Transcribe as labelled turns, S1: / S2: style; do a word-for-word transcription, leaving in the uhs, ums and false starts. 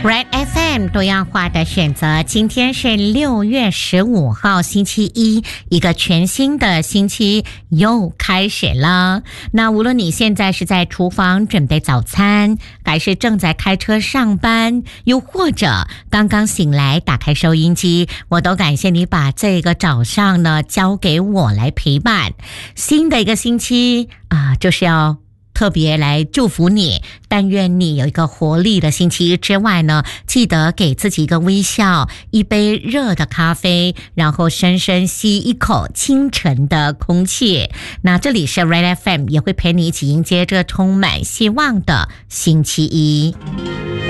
S1: Red F M 多样化的选择，今天是六月十五号星期一，一个全新的星期又开始了。那无论你现在是在厨房准备早餐，还是正在开车上班，又或者刚刚醒来打开收音机，我都感谢你把这个早上呢交给我来陪伴。新的一个星期啊、呃，就是要特别来祝福你，但愿你有一个活力的星期一之外呢，记得给自己一个微笑，一杯热的咖啡，然后深深吸一口清晨的空气。那这里是 Red F M， 也会陪你一起迎接这充满希望的星期一。